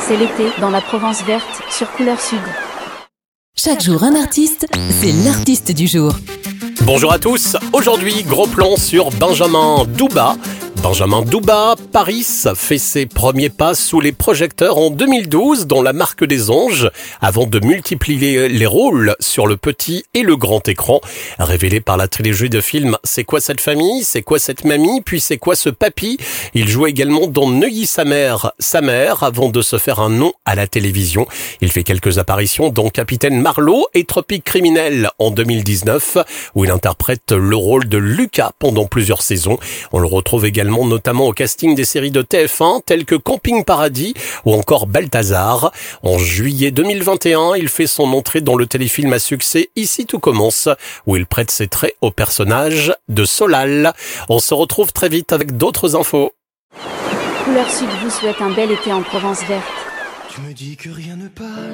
C'est l'été dans la Provence verte sur Couleur Sud. Chaque jour un artiste, c'est l'artiste du jour. Bonjour à tous, aujourd'hui gros plan sur Benjamin Doubat. Benjamin Doubat, Paris, fait ses premiers pas sous les projecteurs en 2012 dans La Marque des Anges, avant de multiplier les rôles sur le petit et le grand écran. Révélé par la trilogie de films C'est quoi cette famille, C'est quoi cette mamie, puis C'est quoi ce papy. Il joue également dans Neuilly-sa-mère, avant de se faire un nom à la télévision. Il fait quelques apparitions dans Capitaine Marlowe et Tropique Criminel en 2019, où il interprète le rôle de Lucas pendant plusieurs saisons. On le retrouve également notamment au casting des séries de TF1 telles que Camping Paradis ou encore Balthazar. En juillet 2021, il fait son entrée dans le téléfilm à succès Ici tout commence, où il prête ses traits au personnage de Solal. On se retrouve très vite avec d'autres infos. Couleur Sud vous souhaite un bel été en Provence verte. Tu me dis que rien ne passe.